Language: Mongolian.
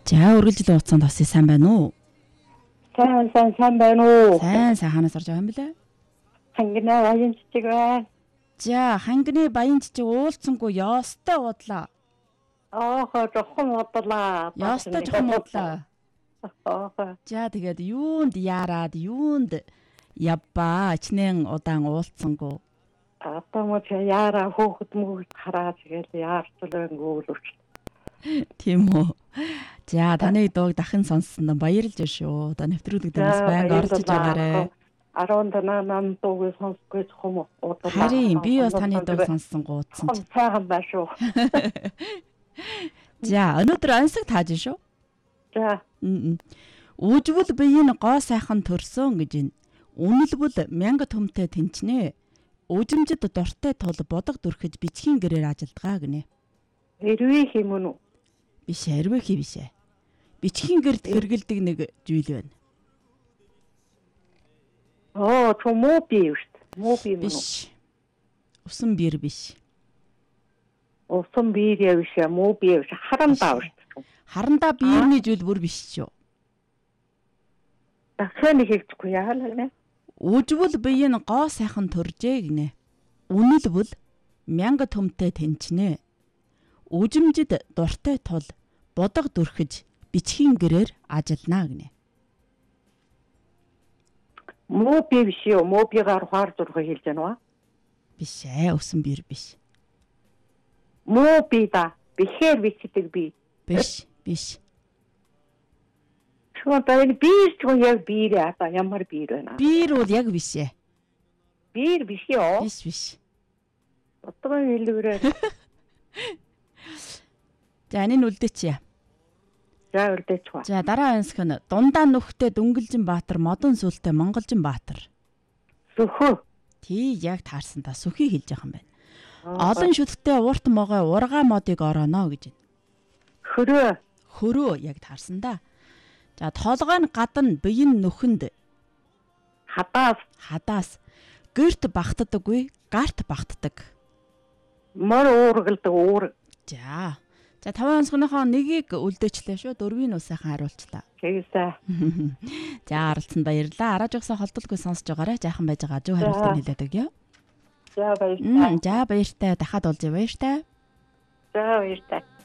За үргэлжлэн утсанд бас сайн байна уу? сайн байна уу? Сайн ханаас орж байгаа юм бэлээ? Хангина баян цэцэг байна. За хангины баян цэцэг уулзсангүй ёстой бодлаа. Жохон бодлаа. Ёстой жохон бодлаа. За тэгээд юунд яарад юунд явбаа ичнэн удаан уулзсангүй. Одоо мо яараа хөөхд мөгд хараа тэгэл яарчланггүй л өч. Тийм үү. За таны дууг дахин сонссон баярлж байна шүү. Одоо нэвтрүүлэг дээрээс байнга орж иж байгаарэ. 18 дууг сонсгүй юм уу? Харин би бас таны дууг сонссон гуудсан. Сайхан байна шүү. За өнөөдөр ансаг тааж шүү. За. Үжвэл биеийн гоо сайхан төрсөн гэж байна. Үнэлбэл мянга төмтэй тэнчнэ. Үжимжид дуртай тул бодог дүрхэж бичгийн гэрээр ажилдгаа гинэ. Эрвэх юм уу? Биш эрвэх биш ээ. Бичгийн гэрд хэрэгэлдэг нэг зүйл байна. Чому би шүү. Муу би юм уу? Биш. Усан биер биш. Усан биер явш муу би явш харандаа шүү. Харандаа биерний зүйл бүр биш шүү. Дахин хийчихгүй яалаа. Үжвэл биеийн гоо сайхан төржээ гинэ. Үнэлбэл мянга төмтэй тэнчнэ. Үжимжид дуртай тул бодог дүрхэж бичгийн гэрээр ажилнаа гинэ. Муу би биш юу? Муу бигаар хаар зурхаа хэлж байна уу? Биш ээ, усан биер биш. Муу би да. Бихэр бичдэг би. Биш. Чуунтай биер ч яг биер аа ямар биер байна? Биер бол яг биш ээ. Биер биш юу? Биш. Утгаа хэлгэрээ. За энэ нь үлдээч яа. За үлдээч ба. За дараа ансх нь дундаа нүхтэй Дүнгэлжин Баатар, модон сүлтэй Монголжин Баатар. Сүхөө. Тий яг таарсан та сүхий хэлж байгаа юм байна. Олон шүтгтэй урт могой ургаа модыг орооно гэж байна. Хөрөө яг таарсан да. За толгой нь гадна биеийн нүхэнд хадаас гэрт багтдаггүй гарт багтдаг. Мөр уургалдаг уург. За 5 онцгийнхоо нэгийг үлдээчлээ шүү. 4-ийн нь сайхан хариулчлаа. Тэгсэ. За оролцсонд баярлалаа. Арааж өгсөн холдолгүй сонсож байгаарай. Жаахан байж байгаа зөв хариултыг хэлээд өгье. За баярлалаа. За баяртай дахиад олж яваа штэ. За баяртай.